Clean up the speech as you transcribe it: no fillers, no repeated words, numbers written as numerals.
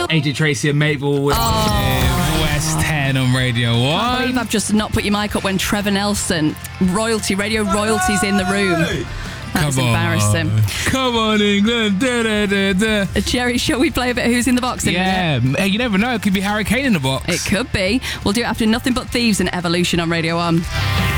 AJ Tracy and Mabel with West 10 on Radio 1. I believe I've just not put your mic up when Trevor Nelson, radio royalty's in the room. That's embarrassing. Come on, England. Da, da, da, da. Jerry, shall we play a bit of Who's in the Box in a minute? Hey, you never know. It could be Harry Kane in the box. It could be. We'll do it after Nothing But Thieves and Evolution on Radio 1.